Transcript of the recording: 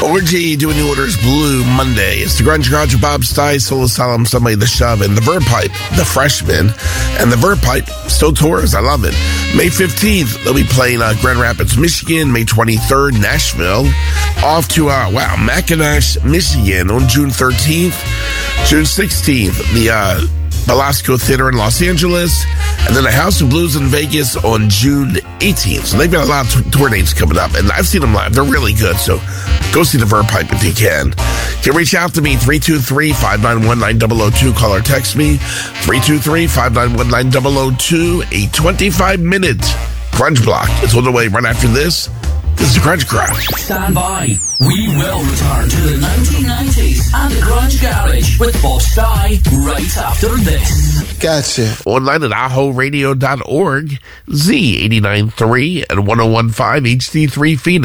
Orgy doing the orders Blue Monday. It's the Grunge Garage of Bob Stice, Soul Asylum, Somebody the Shove, and the Verb Pipe, the Freshman, and the Verb Pipe still tours. I love it. May 15th, they'll be playing Grand Rapids, Michigan. May 23rd, Nashville. Off to, Mackinac, Michigan on June 13th. June 16th, the Belasco Theater in Los Angeles, and then the House of Blues in Vegas on June 18th. So they've got a lot of tour dates coming up, and I've seen them live. They're really good, so go see the Verb Pipe if you can. You can reach out to me, 323-591-9002. Call or text me, 323-591-9002. A 25-minute Grunge Block is on the way right after this. This is the Grunge Garage. Stand by. We will return to the 1990s and the Grunge Garage with Bob Sty right after this. Gotcha. Online at ahoradio.org, Z89.3 and 101.5 HD3 Phoenix.